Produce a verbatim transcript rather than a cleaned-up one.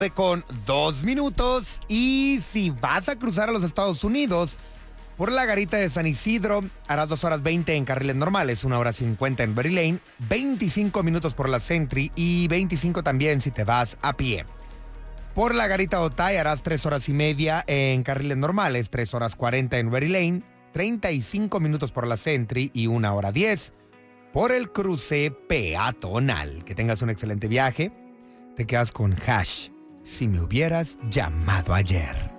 Con dos minutos. Y si vas a cruzar a los Estados Unidos por la garita de San Isidro, harás dos horas veinte en carriles normales, una hora cincuenta en Berry Lane, veinticinco minutos por la Sentry y veinticinco también si te vas a pie. Por la garita Otay harás tres horas y media en carriles normales, tres horas cuarenta en Berry Lane, treinta y cinco minutos por la Sentry y una hora diez por el cruce peatonal. Que tengas un excelente viaje. Te quedas con Hash. Si me hubieras llamado ayer.